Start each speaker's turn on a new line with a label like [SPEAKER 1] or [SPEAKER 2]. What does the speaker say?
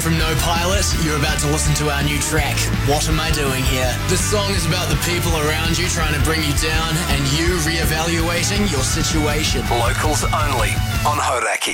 [SPEAKER 1] From No Pilot, you're about to listen to our new track, What Am I Doing Here? This song is about the people around you trying to bring you down and you reevaluating your situation.
[SPEAKER 2] Locals only on Hauraki.